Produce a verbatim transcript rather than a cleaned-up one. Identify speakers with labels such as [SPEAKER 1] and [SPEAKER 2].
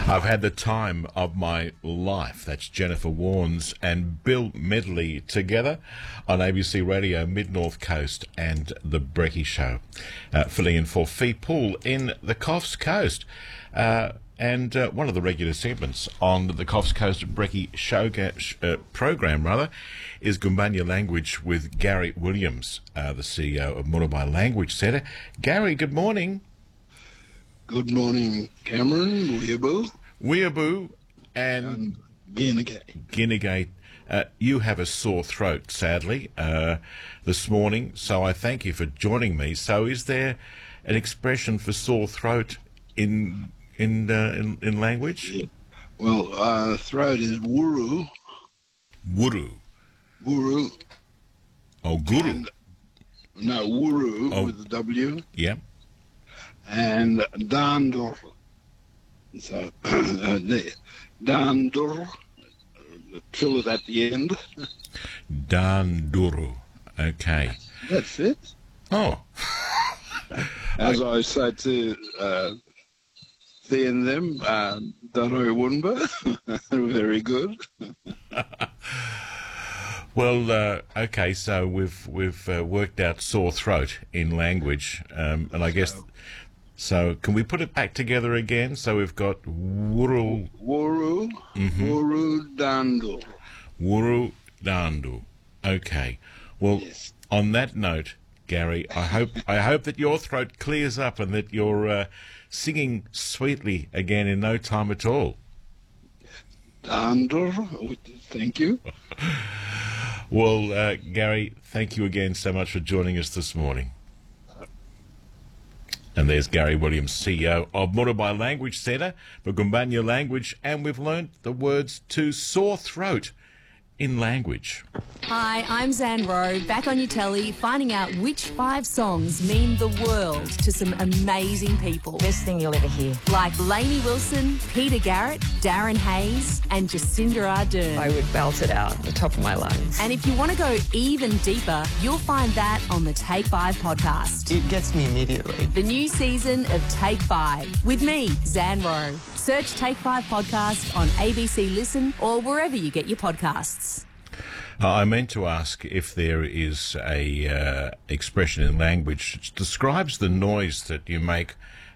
[SPEAKER 1] I've had the time of my life. That's Jennifer Warnes and Bill Medley together on A B C Radio, Mid-North Coast and The Brekkie Show, uh, filling in for Fee Poole in the Coffs Coast. Uh, and uh, one of the regular segments on the Coffs Coast Brekkie Show uh, program, rather, is Gumbanya Language with Gary Williams, uh, the C E O of Murabai Language Centre. Gary, good morning.
[SPEAKER 2] Good morning, Cameron, Weeaboo.
[SPEAKER 1] Weeaboo and
[SPEAKER 2] Ginnegate.
[SPEAKER 1] Ginnegate. Uh, you have a sore throat, sadly, uh, this morning, so I thank you for joining me. So is there an expression for sore throat in in uh, in, in language?
[SPEAKER 2] Yeah. Well, uh, throat is wuru.
[SPEAKER 1] Wuru.
[SPEAKER 2] Wuru.
[SPEAKER 1] Oh, guru.
[SPEAKER 2] And, no, wuru
[SPEAKER 1] Oh.
[SPEAKER 2] with a W.
[SPEAKER 1] Yeah.
[SPEAKER 2] And dandur. So, uh, there. Dandur. Fill it at the end.
[SPEAKER 1] Danduru. Okay.
[SPEAKER 2] That's it.
[SPEAKER 1] Oh.
[SPEAKER 2] As I say to uh, Thea and them, uh, Daro Wunba. Very good.
[SPEAKER 1] Well, uh, okay, so we've we've uh, worked out sore throat in language, um, and I guess, so can we put it back together again? So we've got wuru,
[SPEAKER 2] Wuru.
[SPEAKER 1] Mhm.
[SPEAKER 2] Wuru dandur.
[SPEAKER 1] wuru dandu. Okay. Well,
[SPEAKER 2] Yes.
[SPEAKER 1] on that note, Gary, I hope I hope that your throat clears up and that you're uh, singing sweetly again in no time at all.
[SPEAKER 2] Dandur. Thank you.
[SPEAKER 1] Well, uh, Gary, thank you again so much for joining us this morning. And there's Gary Williams, C E O of Murabai Language Centre for Gumbanya Language, and we've learnt the words to sore throat in language.
[SPEAKER 3] Hi, I'm Zan Rowe, back on your telly, finding out which five songs mean the world to some amazing people.
[SPEAKER 4] Best thing you'll ever hear.
[SPEAKER 3] Like Lainey Wilson, Peter Garrett, Darren Hayes, and Jacinda Ardern.
[SPEAKER 4] I would belt it out at the top of my lungs.
[SPEAKER 3] And if you want to go even deeper, you'll find that on the Take Five podcast.
[SPEAKER 5] It gets me immediately.
[SPEAKER 3] The new season of Take Five with me, Zan Rowe. Search Take Five podcast on A B C Listen or wherever you get your podcasts.
[SPEAKER 1] Uh, I meant to ask if there is a uh, expression in language which describes the noise that you make